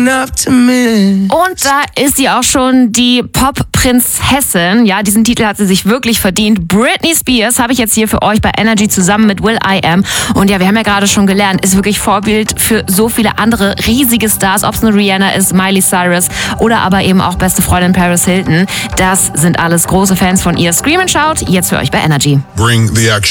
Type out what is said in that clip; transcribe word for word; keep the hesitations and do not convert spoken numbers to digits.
enough to miss. Und da ist sie auch schon, die Pop-Prinzessin. Ja, diesen Titel hat sie sich wirklich verdient. Britney Spears habe ich jetzt hier für euch bei Energy zusammen mit Will I Am. Und ja, wir haben ja gerade schon gelernt, ist wirklich Vorbild für so viele andere riesige Stars, ob es eine Rihanna ist, Miley Cyrus oder aber eben auch beste Freundin Paris Hilton. Das sind alles große Fans von ihr. Scream and Shout, jetzt für euch bei Energy. Bring the action.